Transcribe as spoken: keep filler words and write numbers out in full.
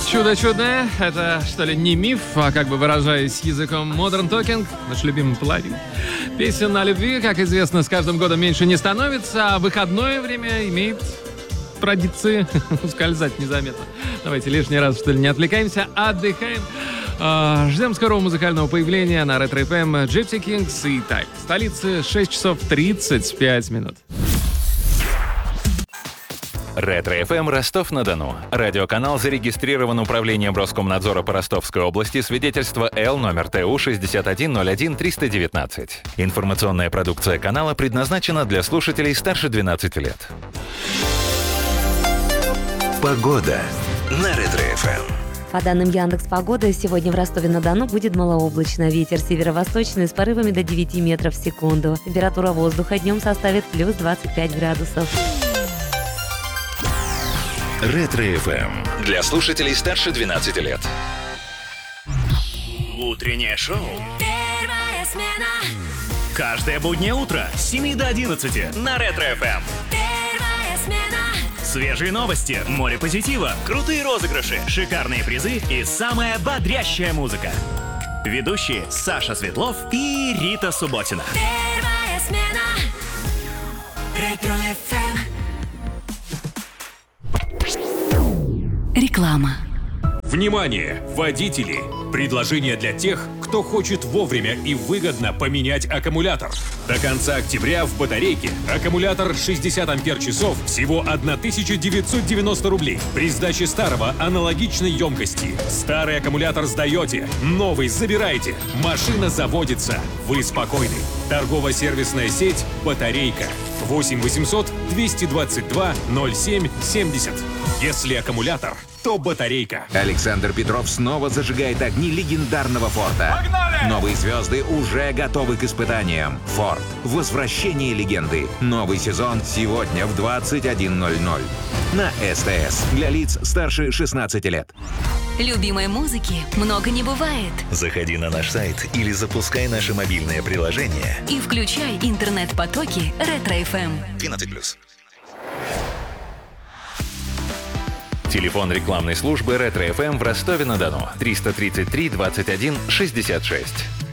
Чудо чудное. Это, что ли, не миф, а, как бы выражаясь языком Modern Talking, наш любимый половин. Песен о любви, как известно, с каждым годом меньше не становится, а выходное время имеет традиции ускользать незаметно. Давайте лишний раз, что ли, не отвлекаемся, отдыхаем. А, ждем скорого музыкального появления на Ретро эф эм Gypsy Kings и Type. В столице шесть часов тридцать пять минут. Ретро эф эм Ростов-на-Дону. Радиоканал зарегистрирован Управлением Роскомнадзора по Ростовской области, свидетельство Л номер Т У шестьдесят один ноль один триста девятнадцать. Информационная продукция канала предназначена для слушателей старше двенадцати лет. Погода на Ретро эф эм. По данным Яндекс.Погоды, сегодня в Ростове-на-Дону будет малооблачно. Ветер северо-восточный с порывами до девяти метров в секунду. Температура воздуха днем составит плюс двадцать пять градусов. Ретро эф эм. Для слушателей старше двенадцати лет. Утреннее шоу. Первая смена. Каждое буднее утро с семи до одиннадцати на Ретро эф эм. Первая смена. Свежие новости, море позитива, крутые розыгрыши, шикарные призы и самая бодрящая музыка. Ведущие Саша Светлов и Рита Субботина. Первая смена. Ретро эф эм. Реклама. Внимание, водители! Предложение для тех, кто хочет вовремя и выгодно поменять аккумулятор. До конца октября в батарейке аккумулятор шестьдесят ампер-часов всего тысяча девятьсот девяносто рублей. При сдаче старого аналогичной емкости. Старый аккумулятор сдаете, новый забираете. Машина заводится. Вы спокойны. Торгово-сервисная сеть «Батарейка». восемь восемьсот двести двадцать два ноль семь семьдесят. Если аккумулятор, то батарейка. Александр Петров снова зажигает огни легендарного Форда. Погнали! Новые звезды уже готовы к испытаниям. Форд. Возвращение легенды. Новый сезон сегодня в двадцать один ноль ноль. На СТС. Для лиц старше шестнадцати лет. Любимой музыки много не бывает. Заходи на наш сайт или запускай наше мобильное приложение. И включай интернет-потоки Ретро эф эм. двенадцать плюс. Телефон рекламной службы Ретро эф эм в Ростове-на-Дону триста тридцать три двадцать один шестьдесят шесть.